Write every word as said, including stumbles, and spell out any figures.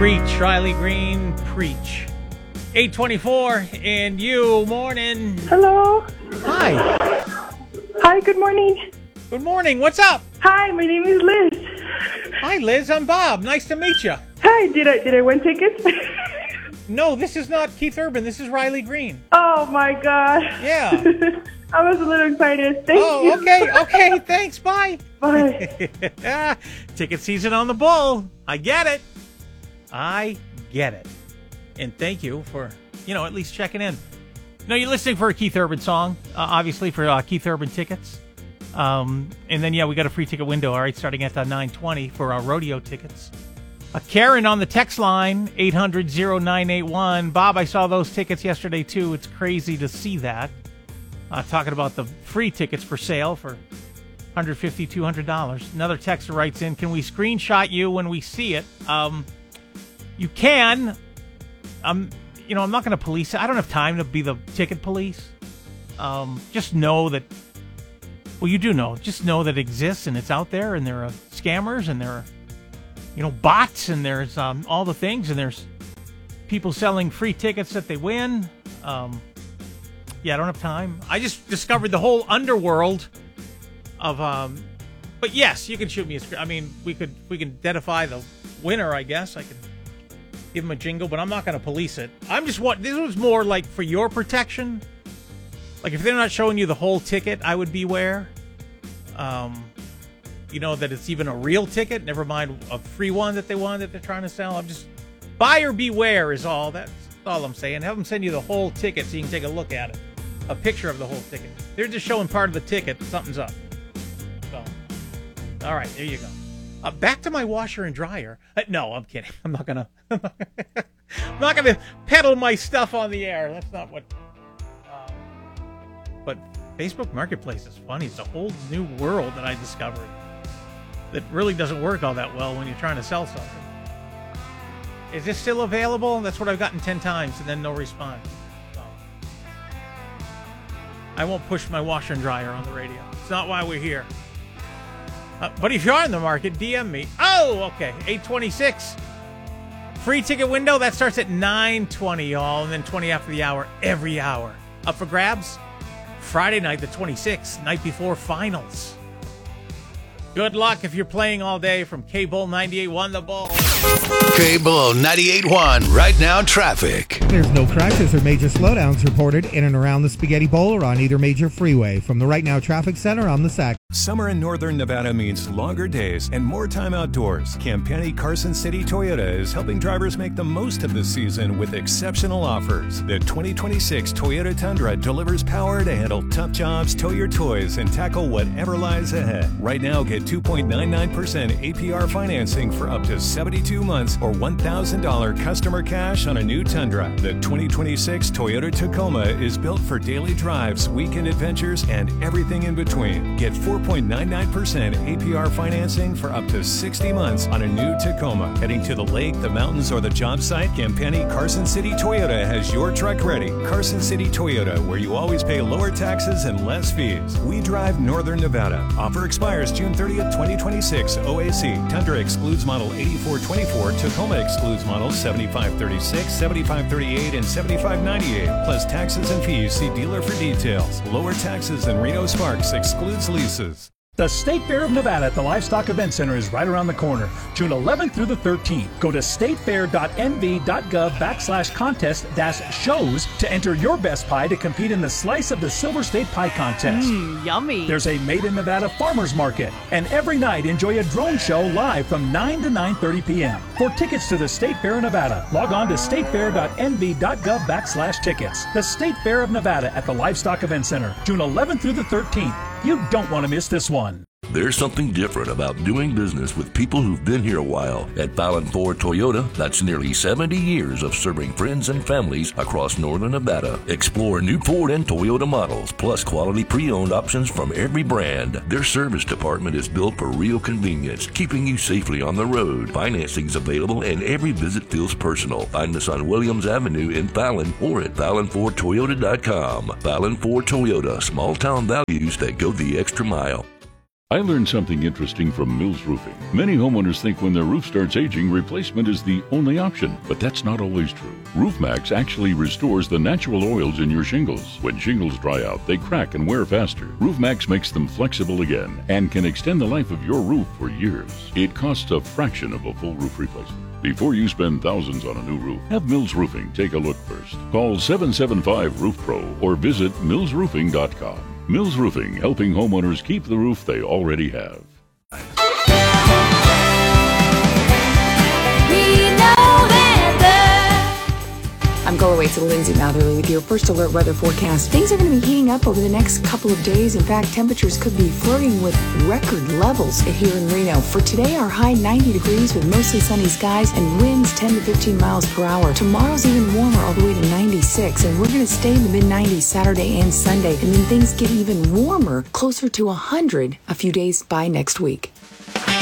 Preach, Riley Green, preach. eight twenty-four, and you, morning. Hello. Hi. Hi, good morning. Good morning, what's up? Hi, my name is Liz. Hi, Liz, I'm Bob. Nice to meet you. Hi, did I did I win tickets? No, this is not Keith Urban, this is Riley Green. Oh, my God. Yeah. I was a little excited. Thank oh, you. okay, okay, thanks, bye. Bye. Ticket season on the Bull. I get it. I get it. And thank you for, you know, at least checking in. No, you're listening for a Keith Urban song, uh, obviously for uh, Keith Urban tickets. Um, and then, yeah, we got a free ticket window, all right, starting at uh, nine twenty for our rodeo tickets. Uh, Karen on the text line, eight hundred oh nine eight one. Bob, I saw those tickets yesterday, too. It's crazy to see that. Uh, talking about the free tickets for sale for one hundred fifty dollars, two hundred dollars. Another texter writes in, can we screenshot you when we see it? Um, you can. Um, you know, I'm not going to police it. I don't have time to be the ticket police. Um, just know that, well, you do know. Just know that it exists and it's out there, and there are scammers, and there are, you know, bots, and there's um, all the things, and there's people selling free tickets that they win. Um, yeah, I don't have time. I just discovered the whole underworld of, um, but yes, you can shoot me a screen. I mean, we could, we can identify the winner, I guess. I could give them a jingle, but I'm not going to police it. I'm just what, this was more like for your protection. Like if they're not showing you the whole ticket, I would beware. Um, you know, that it's even a real ticket, never mind a free one that they want that they're trying to sell. I'm just, buyer beware is all. That's all I'm saying. Have them send you the whole ticket so you can take a look at it. A picture of the whole ticket. They're just showing part of the ticket. Something's up. So, all right, there you go. Uh, back to my washer and dryer. Uh, no, I'm kidding. I'm not gonna. I'm not gonna peddle my stuff on the air. That's not what. Um, but Facebook Marketplace is funny. It's a whole new world that I discovered that really doesn't work all that well when you're trying to sell something. Is this still available? That's what I've gotten ten times, and then no response. I won't push my washer and dryer on the radio. It's not why we're here. Uh, but if you are in the market, D M me. Oh, okay. eight twenty-six. Free ticket window. That starts at nine twenty, y'all. And then twenty after the hour, every hour. Up for grabs? Friday night, the twenty-sixth, night before finals. Good luck if you're playing all day from K-Bull ninety-eight point one The Bull. K-Bull ninety-eight point one, right now traffic. There's no crashes or major slowdowns reported in and around the Spaghetti Bowl or on either major freeway. From the Right Now Traffic Center on the S A C. Summer in northern Nevada means longer days and more time outdoors. Campani Carson City Toyota is helping drivers make the most of the season with exceptional offers. The twenty twenty-six Toyota Tundra delivers power to handle tough jobs, tow your toys, and tackle whatever lies ahead. Right now, get two point nine nine percent A P R financing for up to seventy-two months or one thousand dollars customer cash on a new Tundra. The twenty twenty-six Toyota Tacoma is built for daily drives, weekend adventures, and everything in between. Get four point nine nine percent A P R financing for up to sixty months on a new Tacoma. Heading to the lake, the mountains, or the job site, Campani Carson City Toyota has your truck ready. Carson City Toyota, where you always pay lower taxes and less fees. We drive northern Nevada. Offer expires June thirtieth, twenty twenty-six. O A C. Tundra excludes model eighty-four twenty-four. Tacoma excludes models seventy-five thirty-six, seventy-five thirty-eight, and seventy-five ninety-eight. Plus taxes and fees. See dealer for details. Lower taxes than Reno Sparks excludes leases. The State Fair of Nevada at the Livestock Event Center is right around the corner, June eleventh through the thirteenth. Go to statefair.nv.gov backslash contest dash shows to enter your best pie to compete in the Slice of the Silver State Pie Contest. Mmm, yummy. There's a Made in Nevada Farmers Market, and every night enjoy a drone show live from nine to nine thirty p.m. For tickets to the State Fair of Nevada, log on to statefair.nv.gov backslash tickets. The State Fair of Nevada at the Livestock Event Center, June eleventh through the thirteenth. You don't want to miss this one. There's something different about doing business with people who've been here a while. At Fallon Ford Toyota, that's nearly seventy years of serving friends and families across northern Nevada. Explore new Ford and Toyota models, plus quality pre-owned options from every brand. Their service department is built for real convenience, keeping you safely on the road. Financing's available and every visit feels personal. Find us on Williams Avenue in Fallon or at fallon ford toyota dot com. Fallon Ford Toyota, small town values that go the extra mile. I learned something interesting from Mills Roofing. Many homeowners think when their roof starts aging, replacement is the only option, but that's not always true. RoofMax actually restores the natural oils in your shingles. When shingles dry out, they crack and wear faster. RoofMax makes them flexible again and can extend the life of your roof for years. It costs a fraction of a full roof replacement. Before you spend thousands on a new roof, have Mills Roofing take a look first. Call seven seven five roof pro or visit mills roofing dot com. Mills Roofing, helping homeowners keep the roof they already have. I'm Gola Waits and Lindsay Matherly with your first alert weather forecast. Things are going to be heating up over the next couple of days. In fact, temperatures could be flirting with record levels here in Reno. For today, our high ninety degrees with mostly sunny skies and winds ten to fifteen miles per hour. Tomorrow's even warmer, all the way to ninety-six, and we're going to stay in the mid nineties Saturday and Sunday. And then things get even warmer, closer to one hundred a few days by next week.